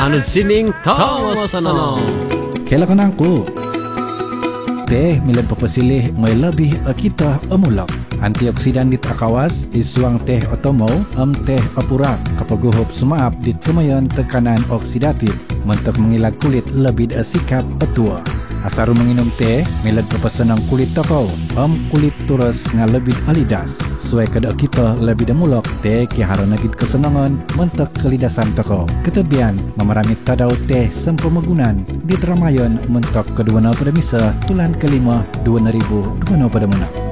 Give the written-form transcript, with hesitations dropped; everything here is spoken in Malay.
Hanun sining tawasanong. Kailan ka nangku? Teh milan papasilih ngay lebih kita amulak. Antioksidan dit akawas isuang teh otomo teh apurak kapaguhop sumaap dit kemayan tekanan oksidatif mentok mengilag kulit lebih sikap atua. Asaru menginum teh milan papasenang kulit toko kulit turus nga lebih alidas. Suai kada kita lebih damulak teh kihara nagit kesenangan mentok kelidasan toko. Ketebian memerami tadau teh sempemagunan dit ramayan mentok kedua pada misa tulan kelima 2000 pada menang.